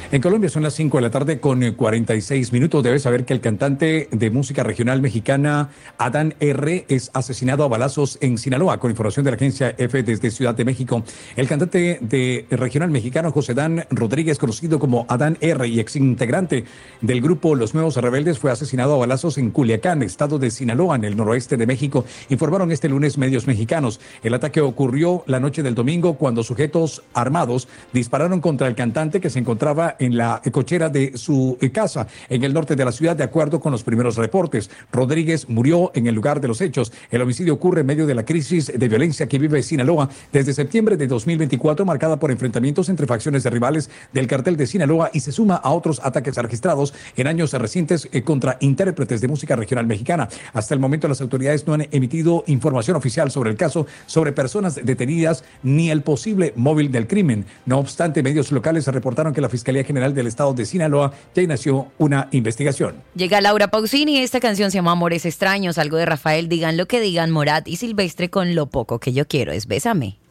En Colombia son las 5 de la tarde con 46 minutos. Debes saber que el cantante de música regional mexicana Adán R. es asesinado a balazos en Sinaloa, con información de la agencia EFE desde Ciudad de México. El cantante de regional mexicano José Dan Rodríguez, conocido como Adán R. y exintegrante del grupo Los Nuevos Rebeldes, fue asesinado a balazos en Culiacán, estado de Sinaloa, en el noroeste de México, informaron este lunes medios mexicanos. El ataque ocurrió la noche del domingo cuando sujetos armados dispararon contra el cantante, que se encontraba en la cochera de su casa en el norte de la ciudad, de acuerdo con los primeros reportes. Rodríguez murió en el lugar de los hechos. El homicidio ocurre en medio de la crisis de violencia que vive Sinaloa desde septiembre de 2024, marcada por enfrentamientos entre facciones de rivales del cartel de Sinaloa, y se suma a otros ataques registrados en años recientes contra intérpretes de música regional mexicana. Hasta el momento las autoridades no han emitido información oficial sobre el caso, sobre personas detenidas ni el posible móvil del crimen. No obstante, medios locales reportaron que la Fiscalía General del Estado de Sinaloa ya inició una investigación. Llega Laura Pausini, esta canción se llama Amores Extraños, algo de Rafael, digan lo que digan, Morat y Silvestre con Lo Poco que Yo Quiero es Bésame.